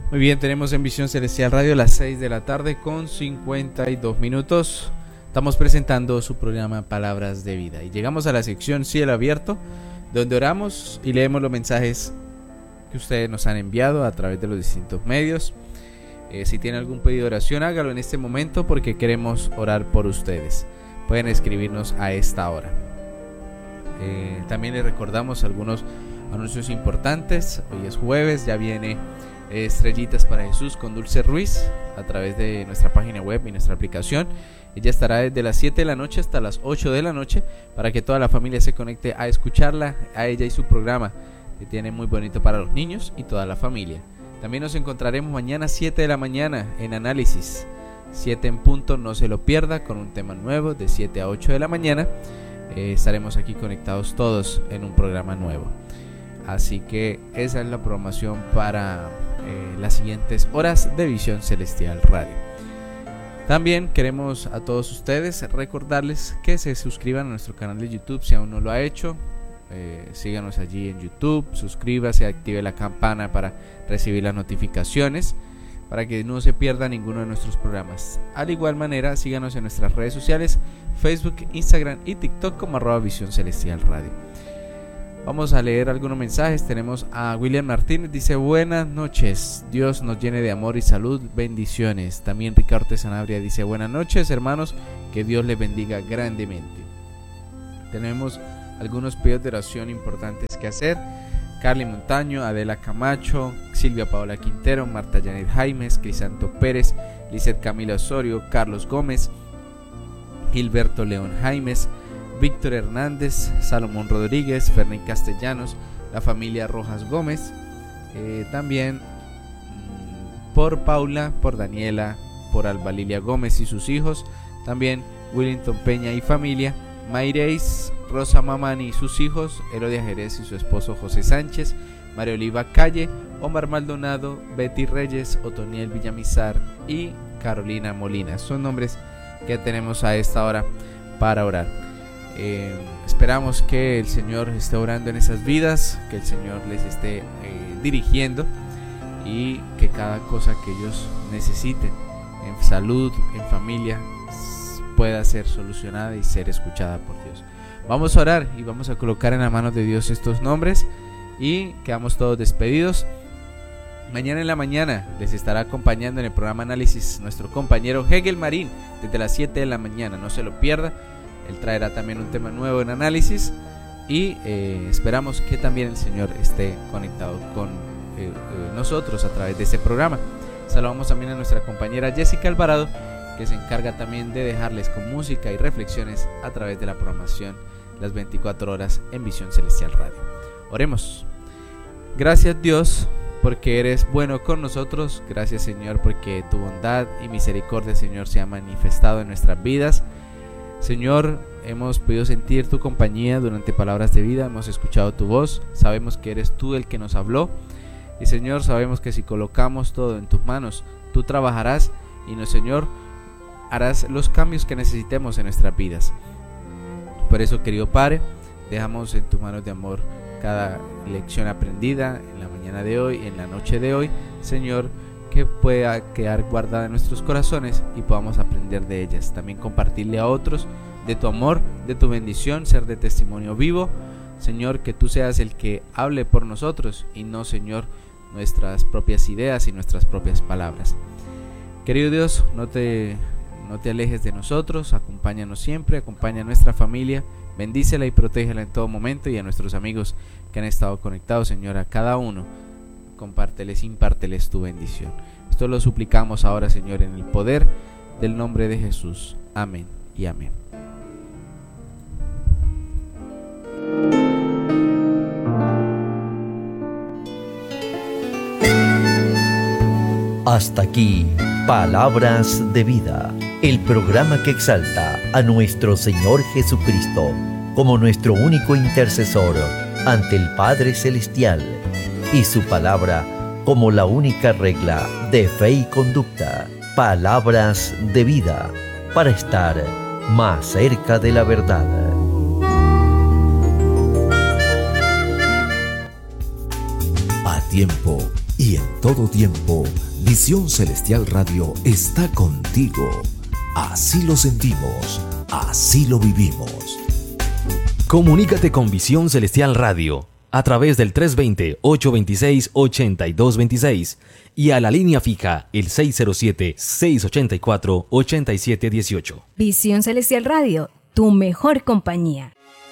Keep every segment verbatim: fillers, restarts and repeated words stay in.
Muy bien, tenemos en Visión Celestial Radio las seis de la tarde con cincuenta y dos minutos. Estamos presentando su programa Palabras de Vida y llegamos a la sección Cielo Abierto, donde oramos y leemos los mensajes que ustedes nos han enviado a través de los distintos medios. Eh, si tienen algún pedido de oración, hágalo en este momento porque queremos orar por ustedes. Pueden escribirnos a esta hora. Eh, también les recordamos algunos anuncios importantes. Hoy es jueves, ya viene Estrellitas para Jesús con Dulce Ruiz a través de nuestra página web y nuestra aplicación. Ella estará desde las siete de la noche hasta las ocho de la noche para que toda la familia se conecte a escucharla, a ella y su programa, que tiene muy bonito para los niños y toda la familia. También nos encontraremos mañana siete de la mañana en Análisis, siete en punto, no se lo pierda, con un tema nuevo de siete a ocho de la mañana. Eh, estaremos aquí conectados todos en un programa nuevo. Así que esa es la programación para eh, las siguientes horas de Visión Celestial Radio. También queremos a todos ustedes recordarles que se suscriban a nuestro canal de YouTube si aún no lo ha hecho. Eh, síganos allí en YouTube, suscríbase, active la campana para recibir las notificaciones, para que no se pierda ninguno de nuestros programas. Al igual manera, síganos en nuestras redes sociales, Facebook, Instagram y TikTok como arroba Visión Celestial Radio. Vamos a leer algunos mensajes. Tenemos a William Martínez, dice: buenas noches, Dios nos llene de amor y salud, bendiciones. También Ricardo Sanabria dice: buenas noches hermanos, que Dios les bendiga grandemente. Tenemos algunos pedidos de oración importantes que hacer. Carly Montaño, Adela Camacho, Silvia Paola Quintero, Marta Janet Jaimes, Crisanto Pérez, Lizeth Camila Osorio, Carlos Gómez, Gilberto León Jaimes, Víctor Hernández, Salomón Rodríguez, Fernín Castellanos, la familia Rojas Gómez, eh, también mmm, por Paula, por Daniela, por Alba Lilia Gómez y sus hijos, también Willington Peña y familia, Mayreis, Rosa Mamani y sus hijos, Herodia Jerez y su esposo José Sánchez, María Oliva Calle, Omar Maldonado, Betty Reyes, Otoniel Villamizar y Carolina Molina. Son nombres que tenemos a esta hora para orar. Eh, esperamos que el Señor esté orando en esas vidas, que el Señor les esté eh, dirigiendo y que cada cosa que ellos necesiten en salud, en familia, pueda ser solucionada y ser escuchada por Dios. Vamos a orar y vamos a colocar en las manos de Dios estos nombres y quedamos todos despedidos. Mañana en la mañana les estará acompañando en el programa Análisis nuestro compañero Hegel Marín desde las siete de la mañana, no se lo pierda. Él traerá también un tema nuevo en Análisis y eh, esperamos que también el Señor esté conectado con eh, eh, nosotros a través de este programa. Saludamos también a nuestra compañera Jessica Alvarado, que se encarga también de dejarles con música y reflexiones a través de la programación las veinticuatro horas en Visión Celestial Radio. Oremos. Gracias Dios porque eres bueno con nosotros. Gracias Señor porque tu bondad y misericordia, Señor, se ha manifestado en nuestras vidas. Señor, hemos podido sentir tu compañía durante Palabras de Vida, hemos escuchado tu voz, sabemos que eres tú el que nos habló y Señor, sabemos que si colocamos todo en tus manos, tú trabajarás y no, Señor, harás los cambios que necesitemos en nuestras vidas. Por eso, querido Padre, dejamos en tus manos de amor cada lección aprendida en la mañana de hoy, en la noche de hoy, Señor, que pueda quedar guardada en nuestros corazones y podamos aprender de ellas. También compartirle a otros de tu amor, de tu bendición, ser de testimonio vivo. Señor, que tú seas el que hable por nosotros y no, Señor, nuestras propias ideas y nuestras propias palabras. Querido Dios, no te, no te alejes de nosotros, acompáñanos siempre, acompaña a nuestra familia, bendícela y protégela en todo momento, y a nuestros amigos que han estado conectados, Señor, a cada uno, compárteles, impárteles tu bendición. Esto lo suplicamos ahora, Señor, en el poder del nombre de Jesús. Amén y amén. Hasta aquí, Palabras de Vida, el programa que exalta a nuestro Señor Jesucristo como nuestro único intercesor ante el Padre Celestial, y su palabra como la única regla de fe y conducta. Palabras de Vida, para estar más cerca de la verdad. A tiempo y y en todo tiempo, Visión Celestial Radio está contigo. Así lo sentimos, así lo vivimos. Comunícate con Visión Celestial Radio a través del tres dos cero, ocho dos seis, ocho dos dos seis y a la línea fija el seis cero siete, seis ocho cuatro, ocho siete uno ocho. Visión Celestial Radio, tu mejor compañía.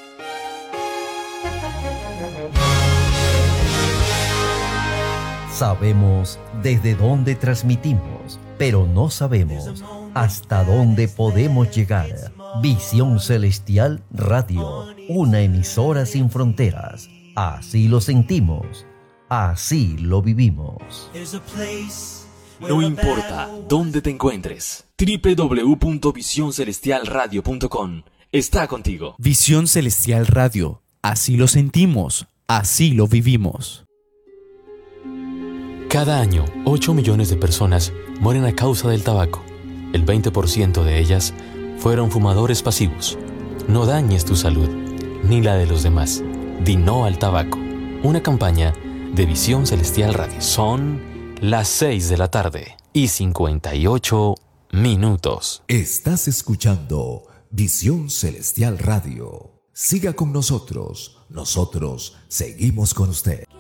Sabemos desde dónde transmitimos, pero no sabemos hasta dónde podemos llegar. Visión Celestial Radio, una emisora sin fronteras. Así lo sentimos, así lo vivimos. No importa dónde te encuentres, doble u doble u doble u punto visión celestial radio punto com está contigo. Visión Celestial Radio, así lo sentimos, así lo vivimos. Cada año, ocho millones de personas mueren a causa del tabaco. El veinte por ciento de ellas fueron fumadores pasivos. No dañes tu salud, ni la de los demás. Di no al tabaco. Una campaña de Visión Celestial Radio. Son las seis de la tarde y cincuenta y ocho minutos. Estás escuchando Visión Celestial Radio. Siga con nosotros, nosotros seguimos con usted.